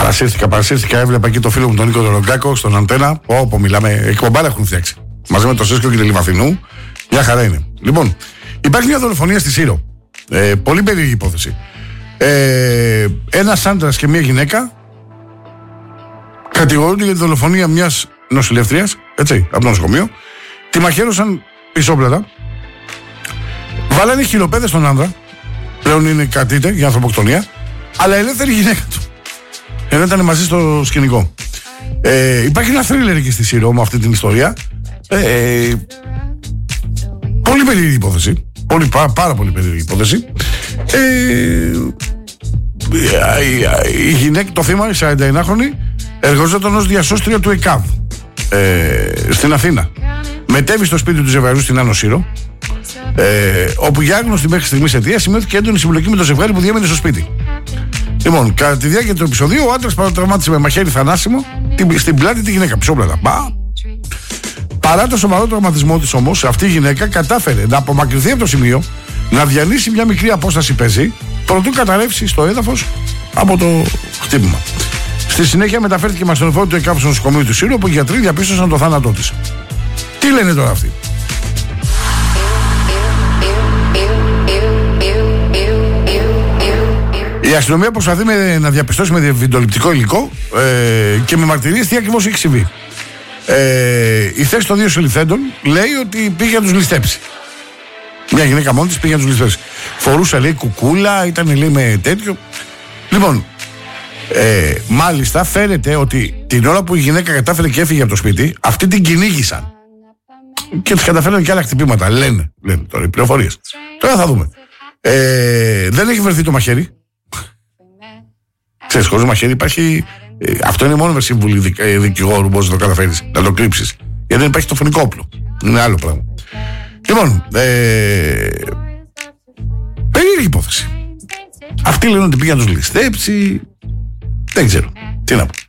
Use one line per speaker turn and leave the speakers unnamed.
Παρασύρθηκα, έβλεπα εκεί το φίλο μου τον Νίκο Ρογκάκο στον Αντένα. Όπου μιλάμε, εκπομπάρα έχουν φτιάξει. Μαζί με το Σέσκο και τη Λιβαθινού. Μια χαρά είναι. Λοιπόν, υπάρχει μια δολοφονία στη Σύρο. Πολύ περίεργη υπόθεση. Ένας άντρας και μια γυναίκα κατηγορούνται για τη δολοφονία μιας νοσηλεύτριας, έτσι, από το νοσοκομείο. Τη μαχαίρωσαν πισόπλατα. Βάλανε χειροπέδες στον άνδρα. Πλέον είναι κατήτε για ανθρωποκτονία. Αλλά ελεύθερη γυναίκα του. Ενώ ήταν μαζί στο σκηνικό. Υπάρχει ένα θρίλερ εκεί στη Σύρο με αυτή την ιστορία. Πολύ περίεργη υπόθεση. Πάρα πολύ περίεργη υπόθεση. Η γυναίκα, το θύμα, η 49χρονη, εργαζόταν ως διασώστρια του ΕΚΑΒ στην Αθήνα. Μετέβη στο σπίτι του ζευγαριού στην Άνω Σύρο, όπου για άγνωστη μέχρι στιγμής αιτία σημειώθηκε έντονη συμπλοκή με το ζευγάρι που διέμενε στο σπίτι. Λοιπόν, κατά τη διάρκεια του επεισοδίου, ο άντρας παρατραυμάτισε με μαχαίρι θανάσιμο στην πλάτη τη γυναίκα, πισόπλατα. Παρά το σοβαρό τραυματισμό της όμως, αυτή η γυναίκα κατάφερε να απομακρυνθεί από το σημείο, να διανύσει μια μικρή απόσταση πεζή, προτού καταρρεύσει στο έδαφος από το χτύπημα. Στη συνέχεια μεταφέρθηκε με ασθενοφόρο του ΕΚΑΒ στο νοσοκομείο του Σύρου, όπου οι γιατροί διαπίστωσαν το θάνατό της. Τι λένε τώρα αυτοί? Η αστυνομία προσπαθεί να διαπιστώσει με βιντεοληπτικό υλικό και με μαρτυρίες τι ακριβώς έχει συμβεί. Η θέση των δύο συλληφθέντων λέει ότι πήγε να τους ληστέψει. Μια γυναίκα μόνη της πήγε να τους ληστέψει. Φορούσε, λέει, κουκούλα, ήταν, λέει, με τέτοιο. Λοιπόν, μάλιστα φαίνεται ότι την ώρα που η γυναίκα κατάφερε και έφυγε από το σπίτι, αυτοί την κυνήγησαν. Και τους καταφέραν και άλλα χτυπήματα. Λένε τώρα οι πληροφορίες. Τώρα θα δούμε. Δεν έχει βρεθεί το μαχαίρι. Ξέρεις, χωρίς μαχαίρι υπάρχει. Αυτό είναι μόνο με σύμβουλη δικηγόρου μπορείς να το καταφέρεις, να το κρύψεις. Γιατί δεν υπάρχει το φωνικό όπλο. Είναι άλλο πράγμα. Λοιπόν, περίεργη υπόθεση. Αυτοί λένε ότι πήγε να τους ληστέψει. Δεν ξέρω. Τι να πω.